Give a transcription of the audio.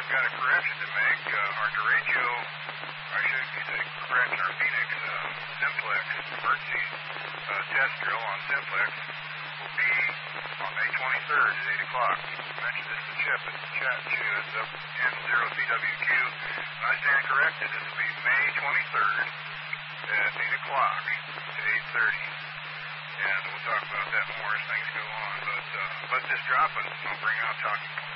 got a correction to make. Our derecho, I should say correction, our Phoenix Simplex emergency test drill on Simplex will be on May 23rd at 8 o'clock. I mentioned this to Chip in the chat. She is up N0CWQ. And I stand corrected. It will be May 23rd at 8 o'clock to 8:30. And we'll talk about that more as things go on. But let this drop and I'll bring out talking points.